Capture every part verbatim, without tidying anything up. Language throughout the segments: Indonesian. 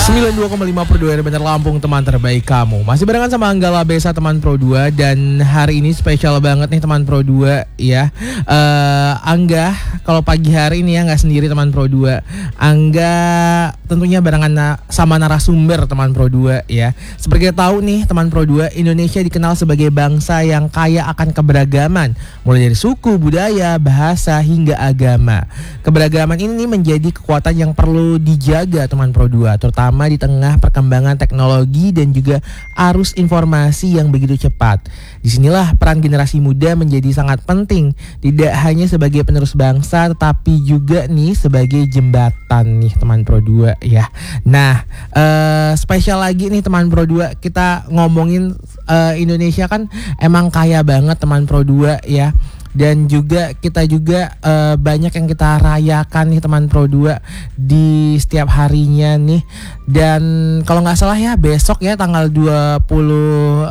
sembilan puluh dua koma lima per dua R Bener Lampung, teman terbaik kamu. Masih barengan sama Angga Labesa, teman Pro dua. Dan hari ini spesial banget nih teman Pro dua ya. uh, Angga kalau pagi hari ini ya nggak sendiri teman Pro dua. Angga tentunya barengan na- sama narasumber teman Pro dua ya. Seperti kita tahu nih teman Pro dua, Indonesia dikenal sebagai bangsa yang kaya akan keberagaman, mulai dari suku, budaya, bahasa hingga agama. Keberagaman ini menjadi kekuatan yang perlu dijaga teman Pro dua, terutama di tengah perkembangan teknologi dan juga arus informasi yang begitu cepat. Disinilah peran generasi muda menjadi sangat penting, tidak hanya sebagai penerus bangsa tetapi juga nih sebagai jembatan nih teman Pro dua ya. Nah, uh, spesial lagi nih teman Pro dua, kita ngomongin uh, Indonesia kan emang kaya banget teman Pro dua ya. Dan juga kita juga uh, banyak yang kita rayakan nih teman Pro dua di setiap harinya nih. Dan kalau nggak salah ya besok ya tanggal dua puluh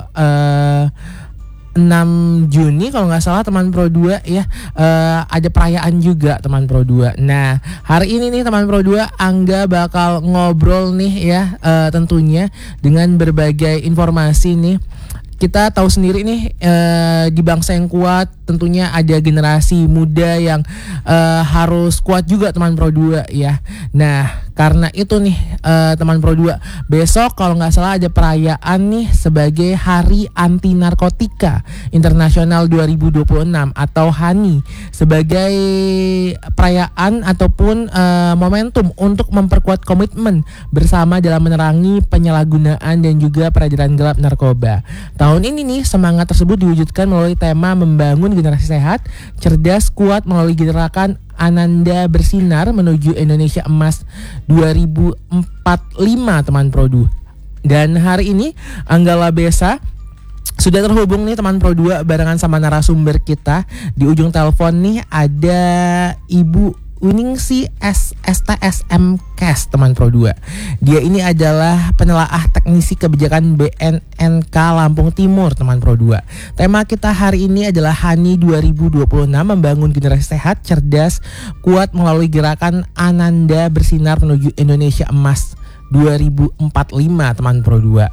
enam Juni kalau nggak salah teman Pro dua ya, uh, ada perayaan juga teman Pro dua. Nah hari ini nih teman Pro dua, Angga bakal ngobrol nih ya, uh, tentunya dengan berbagai informasi nih. Kita tahu sendiri nih eh, di bangsa yang kuat tentunya ada generasi muda yang eh, harus kuat juga teman Pro dua ya. Nah karena itu nih eh, teman Pro dua, besok kalau nggak salah ada perayaan nih sebagai Hari Anti Narkotika Internasional dua ribu dua puluh enam atau H A N I, sebagai perayaan ataupun eh, momentum untuk memperkuat komitmen bersama dalam menerangi penyalahgunaan dan juga peredaran gelap narkoba. Tahun ini nih semangat tersebut diwujudkan melalui tema membangun generasi sehat, cerdas, kuat melalui gerakan Ananda Bersinar menuju Indonesia Emas dua ribu empat puluh lima teman Pro dua. Dan hari ini Angga Labesa sudah terhubung nih teman Pro dua barengan sama narasumber kita. Di ujung telepon nih ada Ibu Uningsi S T S M Kes teman Pro dua. Dia ini adalah penelaah teknisi kebijakan B N N K Lampung Timur teman Pro dua. Tema kita hari ini adalah H A N I dua ribu dua puluh enam, membangun generasi sehat, cerdas, kuat melalui gerakan Ananda Bersinar menuju Indonesia Emas dua ribu empat puluh lima teman Pro dua.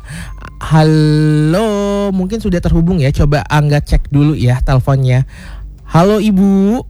Halo, mungkin sudah terhubung ya. Coba Angga cek dulu ya teleponnya. Halo Ibu.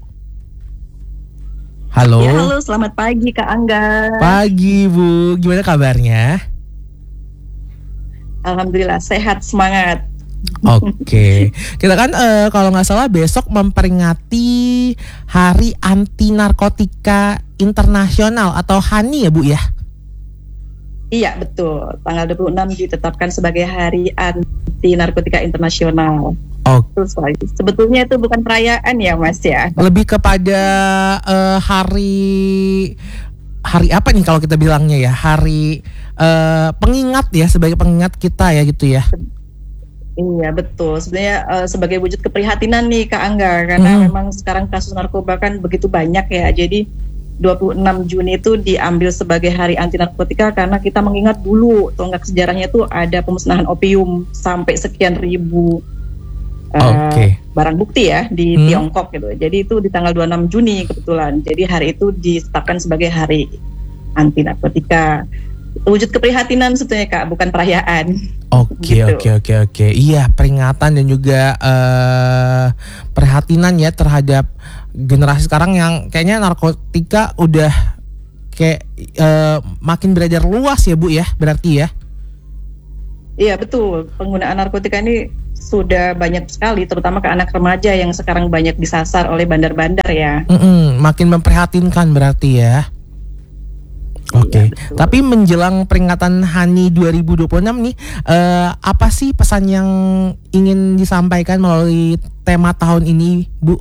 Halo. Ya, halo, selamat pagi Kak Angga. Pagi Bu, gimana kabarnya? Alhamdulillah sehat, semangat. Oke, kita kan uh, kalau nggak salah besok memperingati Hari Anti Narkotika Internasional atau H A N I ya Bu ya? Iya betul, tanggal dua puluh enam ditetapkan sebagai Hari Anti Narkotika Internasional. Oke. Okay. Sebetulnya itu bukan perayaan ya Mas ya. Lebih kepada uh, hari hari apa nih kalau kita bilangnya ya? Hari uh, pengingat ya, sebagai pengingat kita ya gitu ya. Iya betul. Sebenarnya uh, sebagai wujud keprihatinan nih Kak Angga, karena hmm. memang sekarang kasus narkoba kan begitu banyak ya. Jadi dua puluh enam Juni itu diambil sebagai Hari Anti Narkotika karena kita mengingat dulu tonggak sejarahnya itu ada pemusnahan opium sampai sekian ribu Uh, okay. barang bukti ya di hmm. Tiongkok gitu. Jadi itu di tanggal dua puluh enam Juni kebetulan. Jadi hari itu ditetapkan sebagai Hari Anti Narkotika. Wujud keprihatinan sebetulnya Kak, bukan perayaan. Oke oke oke oke. Iya, peringatan dan juga uh, perhatian ya terhadap generasi sekarang yang kayaknya narkotika udah kayak uh, makin beredar luas ya Bu ya, berarti ya. Iya betul, penggunaan narkotika ini sudah banyak sekali, terutama ke anak remaja yang sekarang banyak disasar oleh bandar-bandar ya. Mm-mm, makin memprihatinkan berarti ya. Oke, okay. Ya, tapi menjelang peringatan H A N I dua ribu dua puluh enam nih, uh, apa sih pesan yang ingin disampaikan melalui tema tahun ini Bu?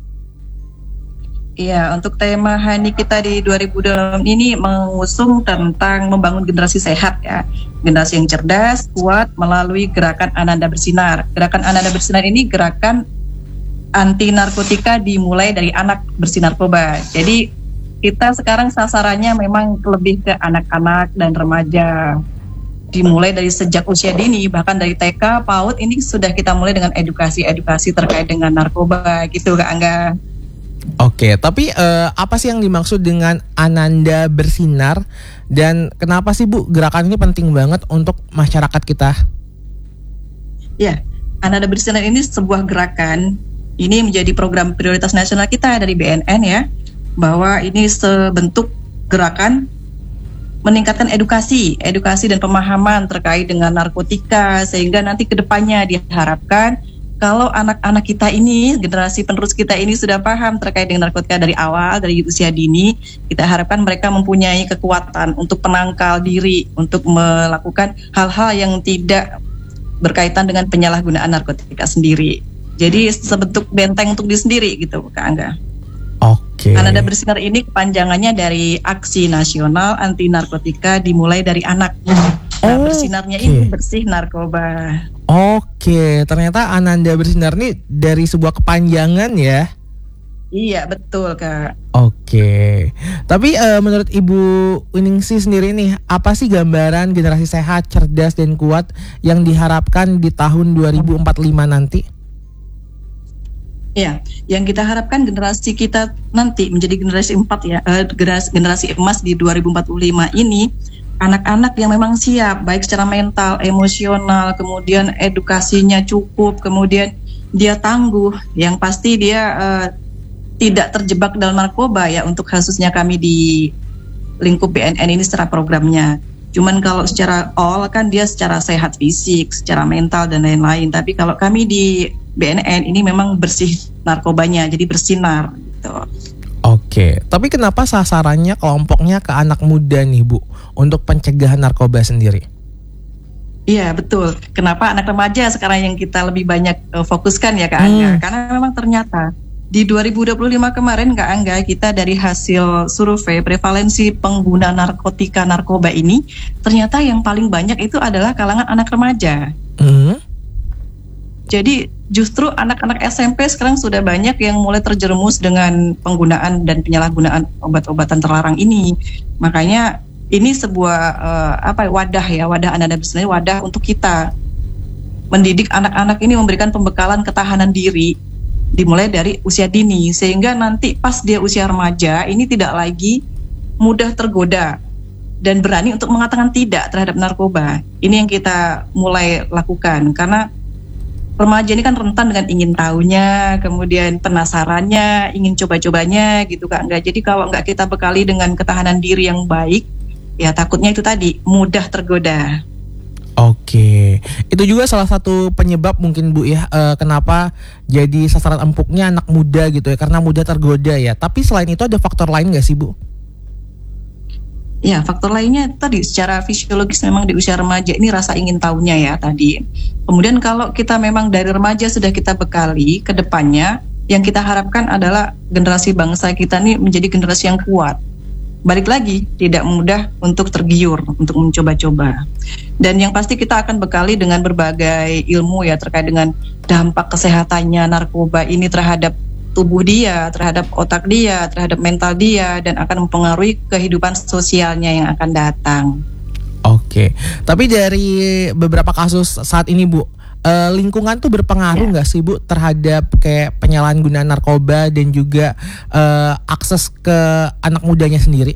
Iya, untuk tema H A N I kita di dua ribu dua puluh enam ini mengusung tentang membangun generasi sehat ya. Generasi yang cerdas, kuat melalui gerakan Ananda Bersinar. Gerakan Ananda Bersinar ini gerakan anti narkotika dimulai dari anak bersnarkoba. Jadi kita sekarang sasarannya memang lebih ke anak-anak dan remaja. Dimulai dari sejak usia dini, bahkan dari T K, PAUD ini sudah kita mulai dengan edukasi-edukasi terkait dengan narkoba gitu Kak Angga. Oke, tapi uh, apa sih yang dimaksud dengan Ananda Bersinar dan kenapa sih Bu gerakan ini penting banget untuk masyarakat kita? Ya, Ananda Bersinar ini sebuah gerakan, ini menjadi program prioritas nasional kita dari B N N ya, bahwa ini sebentuk gerakan meningkatkan edukasi, edukasi dan pemahaman terkait dengan narkotika sehingga nanti kedepannya diharapkan kalau anak-anak kita ini, generasi penerus kita ini sudah paham terkait dengan narkotika dari awal, dari usia dini, kita harapkan mereka mempunyai kekuatan untuk penangkal diri, untuk melakukan hal-hal yang tidak berkaitan dengan penyalahgunaan narkotika sendiri. Jadi sebentuk benteng untuk diri sendiri gitu, Kak Angga. Oke. Ananda Bersinar ini kepanjangannya dari Aksi Nasional Anti Narkotika Dimulai dari Anak. Nah, oh, bersinarnya okay. ini bersih narkoba. Oke, ternyata Ananda Bersinar ini dari sebuah kepanjangan ya. Iya, betul Kak. Oke, tapi uh, menurut Ibu Winingsi sendiri nih, apa sih gambaran generasi sehat, cerdas dan kuat yang diharapkan di tahun dua ribu empat puluh lima nanti? Ya, yang kita harapkan generasi kita nanti menjadi generasi empat ya, uh, generasi, generasi emas di dua ribu empat puluh lima ini. Anak-anak yang memang siap, baik secara mental, emosional, kemudian edukasinya cukup, kemudian dia tangguh, yang pasti dia uh, tidak terjebak dalam narkoba ya, untuk kasusnya kami di lingkup B N N ini secara programnya. Cuman kalau secara all kan dia secara sehat fisik, secara mental dan lain-lain. Tapi kalau kami di B N N ini memang bersih narkobanya, jadi bersinar gitu. Oke, tapi kenapa sasarannya kelompoknya ke anak muda nih Bu untuk pencegahan narkoba sendiri? Iya betul. Kenapa anak remaja sekarang yang kita lebih banyak uh, fokuskan ya Kak Angga? Hmm. Karena memang ternyata di dua ribu dua puluh lima kemarin Kak Angga, kita dari hasil survei prevalensi pengguna narkotika narkoba ini ternyata yang paling banyak itu adalah kalangan anak remaja. Hmm. Jadi justru anak-anak S M P sekarang sudah banyak yang mulai terjerumus dengan penggunaan dan penyalahgunaan obat-obatan terlarang ini. Makanya ini sebuah uh, apa wadah ya, wadah Ananda Bersinar, wadah untuk kita mendidik anak-anak ini, memberikan pembekalan ketahanan diri dimulai dari usia dini, sehingga nanti pas dia usia remaja ini tidak lagi mudah tergoda dan berani untuk mengatakan tidak terhadap narkoba. Ini yang kita mulai lakukan, karena remaja ini kan rentan dengan ingin tahunya, kemudian penasarannya, ingin coba-cobanya gitu Kak. Enggak, jadi kalau enggak kita bekali dengan ketahanan diri yang baik, ya takutnya itu tadi mudah tergoda. Oke, itu juga salah satu penyebab mungkin Bu ya, uh, kenapa jadi sasaran empuknya anak muda gitu ya, karena mudah tergoda ya. Tapi selain itu ada faktor lain nggak sih Bu? Ya, faktor lainnya tadi secara fisiologis memang di usia remaja ini rasa ingin tahunya ya tadi. Kemudian kalau kita memang dari remaja sudah kita bekali ke depannya, yang kita harapkan adalah generasi bangsa kita ini menjadi generasi yang kuat. Balik lagi, tidak mudah untuk tergiur, untuk mencoba-coba. Dan yang pasti kita akan bekali dengan berbagai ilmu ya terkait dengan dampak kesehatannya narkoba ini terhadap tubuh dia, terhadap otak dia, terhadap mental dia, dan akan mempengaruhi kehidupan sosialnya yang akan datang. Oke, tapi dari beberapa kasus saat ini Bu, uh, lingkungan tuh berpengaruh nggak ya. sih Bu terhadap kayak penyalahgunaan narkoba dan juga uh, akses ke anak mudanya sendiri?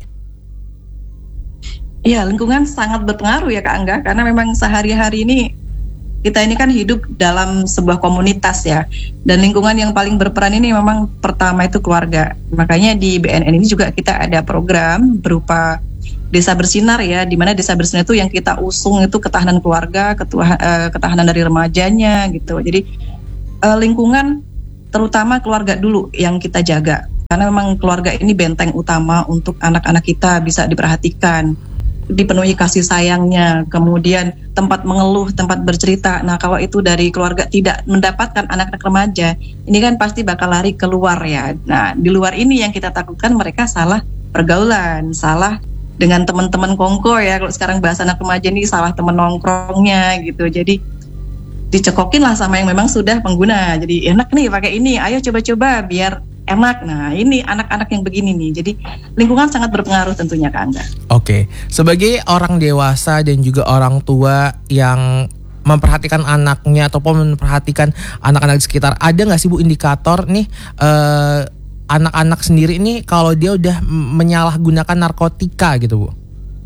Iya, lingkungan sangat berpengaruh ya Kak Angga, karena memang sehari-hari ini kita ini kan hidup dalam sebuah komunitas ya, dan lingkungan yang paling berperan ini memang pertama itu keluarga. Makanya di B N N ini juga kita ada program berupa Desa Bersinar ya, di mana Desa Bersinar itu yang kita usung itu ketahanan keluarga, ketua, uh, ketahanan dari remajanya gitu. Jadi uh, lingkungan terutama keluarga dulu yang kita jaga, karena memang keluarga ini benteng utama untuk anak-anak kita bisa diperhatikan, dipenuhi kasih sayangnya, kemudian tempat mengeluh, tempat bercerita. Nah kalau itu dari keluarga tidak mendapatkan anak-anak remaja, ini kan pasti bakal lari keluar ya. Nah di luar ini yang kita takutkan mereka salah pergaulan, salah dengan teman-teman kongko ya. Kalau sekarang bahasa anak remaja ini salah teman nongkrongnya gitu. Jadi dicekokin lah sama yang memang sudah pengguna. Jadi enak nih pakai ini, ayo coba-coba biar enak. Nah ini anak-anak yang begini nih. Jadi lingkungan sangat berpengaruh tentunya Kak Angga. Oke, sebagai orang dewasa dan juga orang tua yang memperhatikan anaknya ataupun memperhatikan anak-anak di sekitar, ada nggak sih Bu indikator nih uh, anak-anak sendiri ini kalau dia udah menyalahgunakan narkotika gitu Bu?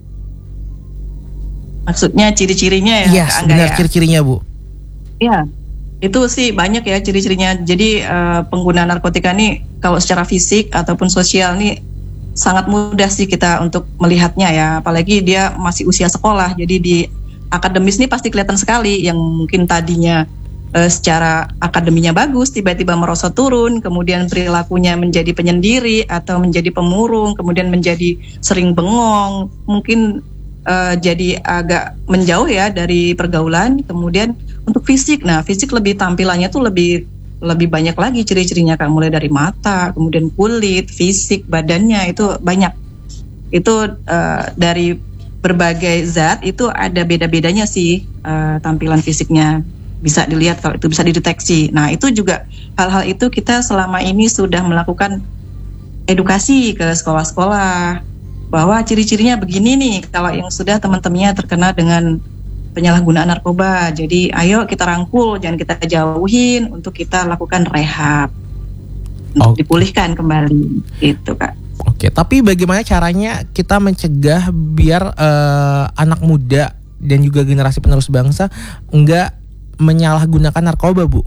Maksudnya ciri-cirinya ya? Yes, benar ya? Ciri-cirinya Bu. Iya, itu sih banyak ya ciri-cirinya. Jadi uh, pengguna narkotika nih kalau secara fisik ataupun sosial nih sangat mudah sih kita untuk melihatnya ya. Apalagi dia masih usia sekolah, jadi di akademis nih pasti kelihatan sekali yang mungkin tadinya Uh, secara akademinya bagus, tiba-tiba merosot turun, kemudian perilakunya menjadi penyendiri atau menjadi pemurung, kemudian menjadi sering bengong, mungkin uh, jadi agak menjauh ya dari pergaulan. Kemudian untuk fisik, nah fisik lebih tampilannya tuh lebih lebih banyak lagi ciri-cirinya Kak, mulai dari mata, kemudian kulit, fisik, badannya itu banyak. Itu uh, dari berbagai zat itu ada beda-bedanya sih uh, tampilan fisiknya. Bisa dilihat kalau itu bisa dideteksi. Nah itu juga hal-hal itu kita selama ini sudah melakukan edukasi ke sekolah-sekolah bahwa ciri-cirinya begini nih kalau yang sudah teman-temannya terkena dengan penyalahgunaan narkoba. Jadi ayo kita rangkul, jangan kita jauhin untuk kita lakukan rehab, untuk okay. dipulihkan kembali gitu Kak. Oke, okay, tapi bagaimana caranya kita mencegah biar uh, anak muda dan juga generasi penerus bangsa enggak menyalahgunakan narkoba Bu?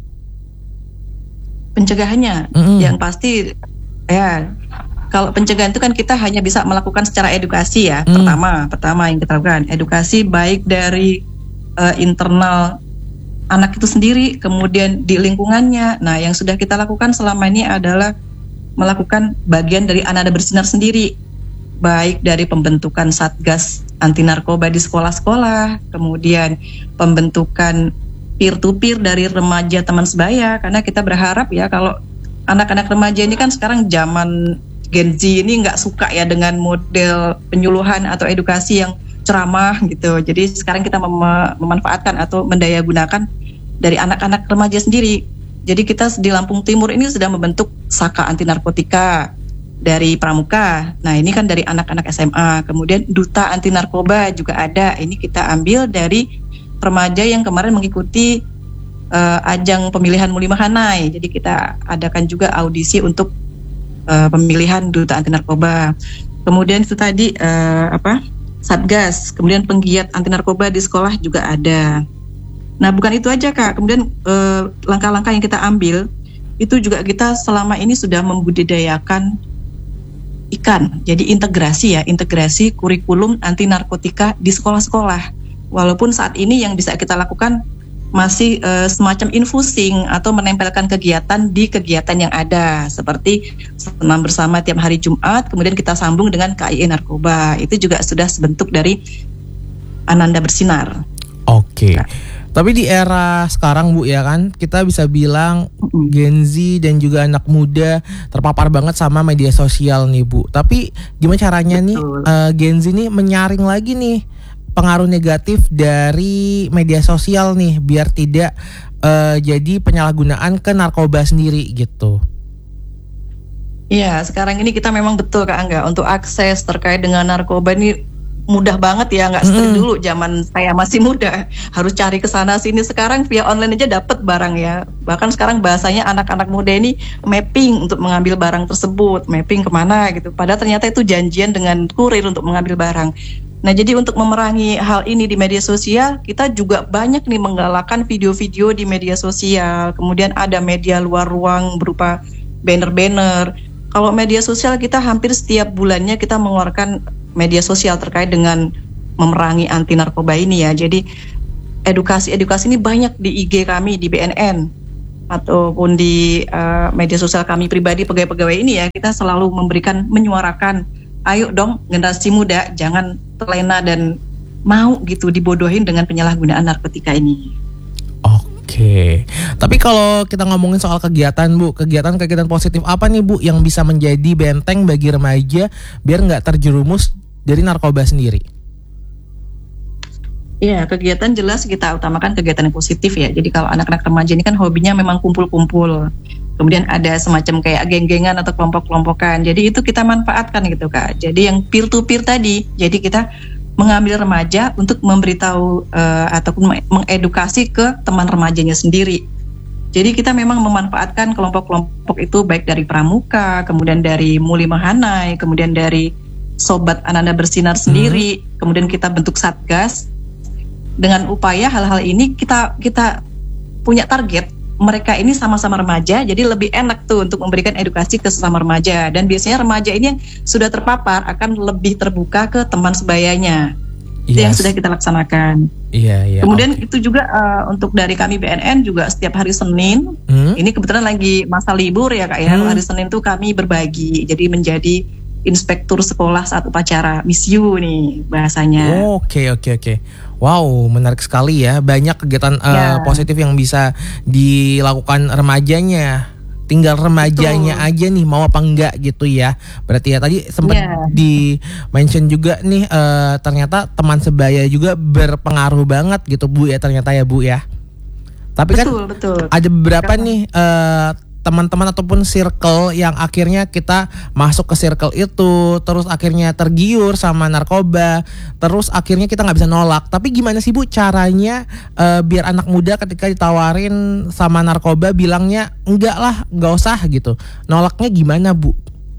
Pencegahannya mm-hmm. yang pasti ya, kalau pencegahan itu kan kita hanya bisa melakukan secara edukasi ya. mm. Pertama, pertama yang kita lakukan edukasi baik dari uh, internal anak itu sendiri, kemudian di lingkungannya. Nah yang sudah kita lakukan selama ini adalah melakukan bagian dari Ananda Bersinar sendiri, baik dari pembentukan Satgas anti narkoba di sekolah-sekolah, kemudian pembentukan peer to peer dari remaja teman sebaya, karena kita berharap ya kalau anak-anak remaja ini kan sekarang zaman Gen Z ini nggak suka ya dengan model penyuluhan atau edukasi yang ceramah gitu. Jadi sekarang kita mem- memanfaatkan atau mendayagunakan dari anak-anak remaja sendiri. Jadi kita di Lampung Timur ini sudah membentuk Saka Anti Narkotika dari Pramuka. Nah ini kan dari anak-anak S M A. Kemudian Duta Anti Narkoba juga ada. Ini kita ambil dari remaja yang kemarin mengikuti uh, ajang pemilihan Muli Mahanai. Jadi kita adakan juga audisi untuk uh, pemilihan Duta Anti Narkoba. Kemudian itu tadi uh, apa Satgas. Kemudian penggiat anti narkoba di sekolah juga ada. Nah bukan itu aja Kak. Kemudian uh, langkah-langkah yang kita ambil itu juga kita selama ini sudah membudidayakan ikan. Jadi integrasi ya, integrasi kurikulum anti narkotika di sekolah-sekolah. Walaupun saat ini yang bisa kita lakukan masih uh, semacam infusing atau menempelkan kegiatan di kegiatan yang ada, seperti senam bersama tiap hari Jumat, kemudian kita sambung dengan K I E Narkoba. Itu juga sudah sebentuk dari Ananda Bersinar. Oke. Nah. Tapi di era sekarang Bu ya kan, kita bisa bilang Gen Z dan juga anak muda terpapar banget sama media sosial nih Bu. Tapi gimana caranya Betul. nih uh, Gen Z nih menyaring lagi nih pengaruh negatif dari media sosial nih biar tidak uh, jadi penyalahgunaan ke narkoba sendiri gitu. Iya, sekarang ini kita memang betul Kak Angga, untuk akses terkait dengan narkoba ini mudah banget ya, nggak seperti mm. dulu zaman saya masih muda harus cari ke sana sini. Sekarang via online aja dapat barang ya. Bahkan sekarang bahasanya anak-anak muda ini mapping untuk mengambil barang tersebut, mapping kemana gitu. Padahal ternyata itu janjian dengan kurir untuk mengambil barang. Nah jadi untuk memerangi hal ini di media sosial, kita juga banyak nih menggalakkan video-video di media sosial. Kemudian ada media luar ruang berupa banner-banner. Kalau media sosial kita hampir setiap bulannya kita mengeluarkan media sosial terkait dengan memerangi anti narkoba ini ya. Jadi edukasi-edukasi ini banyak di I G kami, di B N N ataupun di uh, media sosial kami pribadi pegawai-pegawai ini ya. Kita selalu memberikan, menyuarakan, ayo dong generasi muda jangan terlena dan mau gitu dibodohin dengan penyalahgunaan narkotika ini. Oke, tapi kalau kita ngomongin soal kegiatan Bu, kegiatan-kegiatan positif apa nih Bu yang bisa menjadi benteng bagi remaja biar nggak terjerumus dari narkoba sendiri? Iya, kegiatan jelas kita utamakan kegiatan yang positif ya. Jadi kalau anak-anak remaja ini kan hobinya memang kumpul-kumpul. Kemudian ada semacam kayak geng-gengan atau kelompok-kelompokan. Jadi itu kita manfaatkan gitu Kak. Jadi yang peer to peer tadi. Jadi kita mengambil remaja untuk memberitahu uh, ataupun mengedukasi ke teman remajanya sendiri. Jadi kita memang memanfaatkan kelompok-kelompok itu baik dari Pramuka, kemudian dari Muli Mahanai, kemudian dari Sobat Ananda Bersinar sendiri, hmm. kemudian kita bentuk satgas dengan upaya hal-hal ini kita kita punya target mereka ini sama-sama remaja, jadi lebih enak tuh untuk memberikan edukasi ke sesama remaja, dan biasanya remaja ini yang sudah terpapar akan lebih terbuka ke teman sebayanya. Itu yes. yang sudah kita laksanakan. Iya, iya. Kemudian okay. itu juga uh, untuk dari kami B N N juga setiap hari Senin. Hmm? Ini kebetulan lagi masa libur ya Kak ya. Hmm. Hari Senin tuh kami berbagi. Jadi menjadi inspektur sekolah saat upacara Miss You nih bahasanya. Oke, oke, oke. Wow, menarik sekali ya. Banyak kegiatan uh, ya. positif yang bisa dilakukan remajanya. Tinggal remajanya Betul. aja nih mau apa enggak gitu ya. Berarti ya tadi sempat yeah. di mention juga nih uh, ternyata teman sebaya juga berpengaruh banget gitu Bu ya, ternyata ya Bu ya. Tapi betul, kan betul. ada beberapa Betul. nih uh, teman-teman ataupun circle yang akhirnya kita masuk ke circle itu, terus akhirnya tergiur sama narkoba, terus akhirnya kita nggak bisa nolak. Tapi gimana sih Bu caranya uh, biar anak muda ketika ditawarin sama narkoba bilangnya enggak lah, nggak usah gitu. Nolaknya gimana Bu?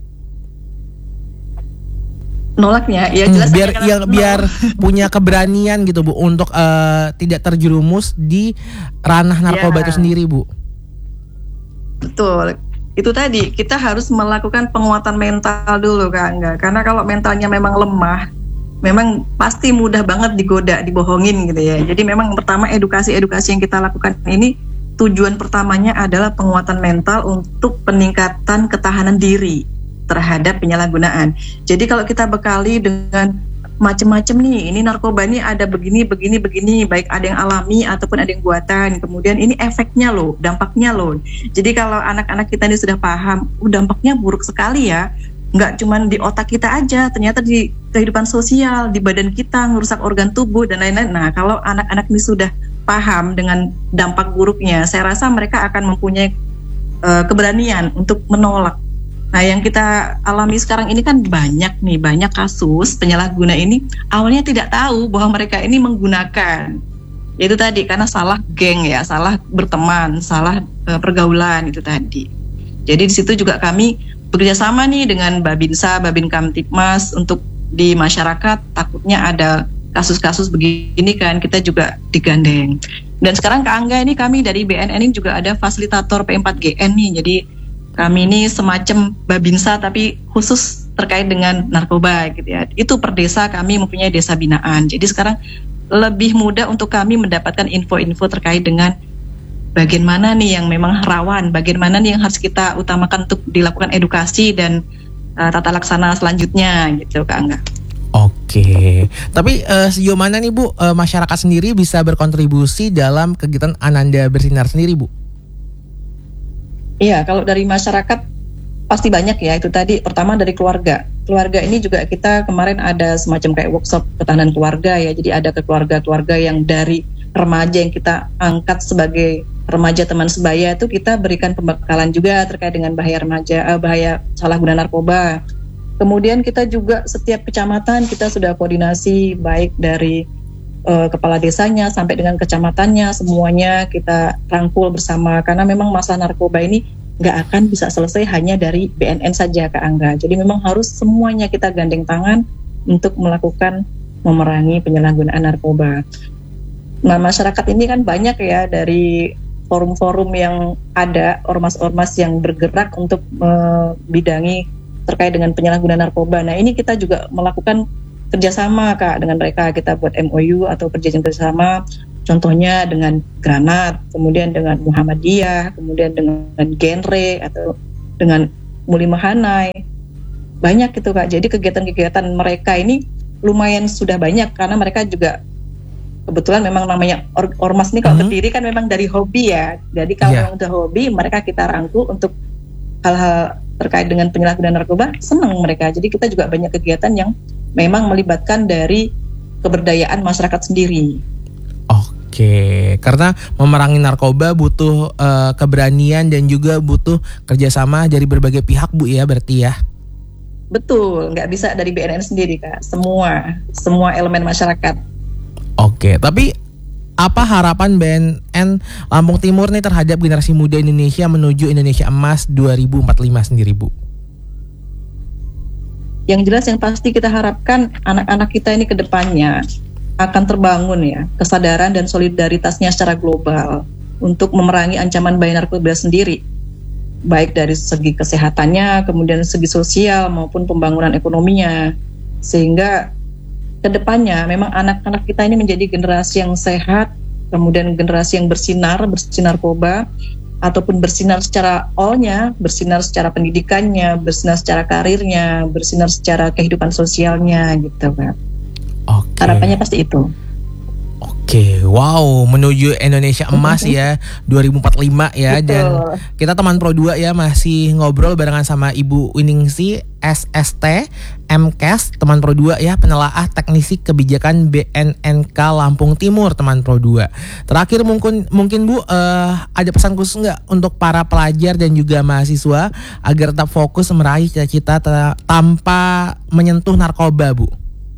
Nolaknya ya jelas hmm, biar ya, biar punya keberanian gitu Bu untuk uh, tidak terjerumus di ranah narkoba yeah. itu sendiri Bu. Betul, itu tadi kita harus melakukan penguatan mental dulu Kak Angga. Karena kalau mentalnya memang lemah, memang pasti mudah banget digoda, dibohongin gitu ya. Jadi memang pertama edukasi-edukasi yang kita lakukan ini tujuan pertamanya adalah penguatan mental untuk peningkatan ketahanan diri terhadap penyalahgunaan. Jadi kalau kita bekali dengan macam-macam nih, ini narkoba ini ada begini, begini, begini, baik ada yang alami ataupun ada yang buatan. Kemudian ini efeknya loh, dampaknya loh. Jadi kalau anak-anak kita ini sudah paham, oh, dampaknya buruk sekali ya. Nggak cuma di otak kita aja, ternyata di kehidupan sosial, di badan kita, ngerusak organ tubuh dan lain-lain. Nah, kalau anak-anak ini sudah paham dengan dampak buruknya, saya rasa mereka akan mempunyai uh, keberanian untuk menolak. Nah, yang kita alami sekarang ini kan banyak nih, banyak kasus penyalahguna ini awalnya tidak tahu bahwa mereka ini menggunakan. Itu tadi karena salah geng ya, salah berteman, salah e, pergaulan itu tadi. Jadi di situ juga kami bekerja sama nih dengan Babinsa, Babin Kamtipmas untuk di masyarakat takutnya ada kasus-kasus begini kan, kita juga digandeng. Dan sekarang Kak Angga ini kami dari B N N ini juga ada fasilitator P empat G N nih, jadi kami ini semacam Babinsa tapi khusus terkait dengan narkoba gitu ya. Itu per desa kami mempunyai desa binaan. Jadi sekarang lebih mudah untuk kami mendapatkan info-info terkait dengan bagian mana nih yang memang rawan, bagian mana nih yang harus kita utamakan untuk dilakukan edukasi dan uh, tata laksana selanjutnya gitu Kak Angga. Oke, tapi uh, sejauh mana nih Bu uh, masyarakat sendiri bisa berkontribusi dalam kegiatan Ananda Bersinar sendiri Bu? Iya, kalau dari masyarakat pasti banyak ya. Itu tadi pertama dari keluarga. Keluarga ini juga kita kemarin ada semacam kayak workshop ketahanan keluarga ya. Jadi ada ke keluarga-keluarga yang dari remaja yang kita angkat sebagai remaja teman sebaya itu kita berikan pembekalan juga terkait dengan bahaya remaja, eh, bahaya salah guna narkoba. Kemudian kita juga setiap kecamatan kita sudah koordinasi baik dari uh, kepala desanya sampai dengan kecamatannya, semuanya kita rangkul bersama karena memang masalah narkoba ini nggak akan bisa selesai hanya dari B N N saja Kak Angga. Jadi memang harus semuanya kita gandeng tangan untuk melakukan memerangi penyalahgunaan narkoba. Nah, masyarakat ini kan banyak ya, dari forum-forum yang ada, ormas-ormas yang bergerak untuk membidangi terkait dengan penyalahgunaan narkoba. Nah, ini kita juga melakukan kerjasama Kak dengan mereka. Kita buat M O U atau perjanjian kerjasama, contohnya dengan Granat, kemudian dengan Muhammadiyah, kemudian dengan Genre atau dengan Muli Mahanai. Banyak gitu Kak. Jadi kegiatan-kegiatan mereka ini lumayan sudah banyak karena mereka juga kebetulan memang namanya or- ormas ini kalau mm-hmm. terdiri kan memang dari hobi ya. Jadi kalau yeah. memang udah hobi, mereka kita rangkul untuk hal-hal terkait dengan penyalahgunaan narkoba, senang mereka. Jadi kita juga banyak kegiatan yang memang melibatkan dari keberdayaan masyarakat sendiri. Oke, karena memerangi narkoba butuh uh, keberanian dan juga butuh kerjasama dari berbagai pihak Bu ya, berarti ya. Betul, nggak bisa dari B N N sendiri Kak. Semua, semua elemen masyarakat. Oke, tapi apa harapan B N N Lampung Timur nih terhadap generasi muda Indonesia menuju Indonesia Emas dua ribu empat puluh lima sendiri, Bu? Yang jelas yang pasti kita harapkan anak-anak kita ini ke depannya akan terbangun ya kesadaran dan solidaritasnya secara global untuk memerangi ancaman bahaya narkoba sendiri, baik dari segi kesehatannya, kemudian segi sosial maupun pembangunan ekonominya, sehingga kedepannya memang anak-anak kita ini menjadi generasi yang sehat, kemudian generasi yang bersinar, bersinar narkoba, ataupun bersinar secara all-nya, bersinar secara pendidikannya, bersinar secara karirnya, bersinar secara kehidupan sosialnya gitu kan. Oke. Harapannya pasti itu. Oke, wow, menuju Indonesia Emas ya dua ribu empat puluh lima ya. Betul. Dan kita teman Pro dua ya masih ngobrol barengan sama Ibu Winingsi S S T M Kes, teman Pro dua ya, penelaah teknisi kebijakan B N N K Lampung Timur, teman Pro dua. Terakhir mungkin mungkin Bu, uh, ada pesan khusus nggak untuk para pelajar dan juga mahasiswa agar tetap fokus meraih cita-cita ta- tanpa menyentuh narkoba, Bu?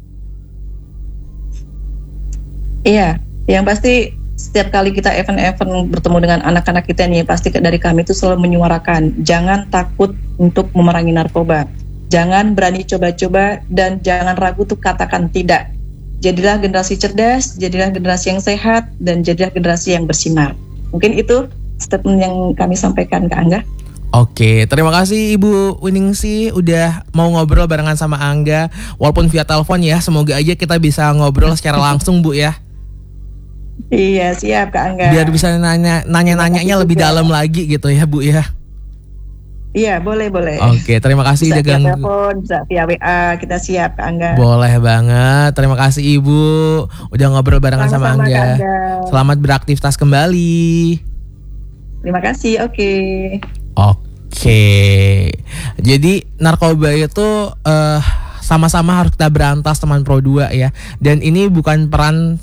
Iya, yang pasti setiap kali kita event-event bertemu dengan anak-anak kita nih, pasti dari kami itu selalu menyuarakan jangan takut untuk memerangi narkoba, jangan berani coba-coba, dan jangan ragu untuk katakan tidak. Jadilah generasi cerdas, jadilah generasi yang sehat, dan jadilah generasi yang bersinar. Mungkin itu statement yang kami sampaikan ke Angga. Oke, terima kasih Ibu Winingsi udah mau ngobrol barengan sama Angga, walaupun via telepon ya. Semoga aja kita bisa ngobrol secara langsung, Bu ya. Iya, siap Kak Angga. Biar bisa nanya nanya-nanyanya lebih dalam lagi gitu ya, Bu ya. Iya, boleh, boleh. Oke, terima kasih Bisa udah via ganggu. telepon, bisa via W A, kita siap Kak Angga. Boleh banget. Terima kasih Ibu udah ngobrol barengan sama Sama-sama, Angga. Kak Angga. Selamat beraktivitas kembali. Terima kasih, oke. Oke. Jadi narkoba itu eh, sama-sama harus kita berantas, teman Pro dua ya. Dan ini bukan peran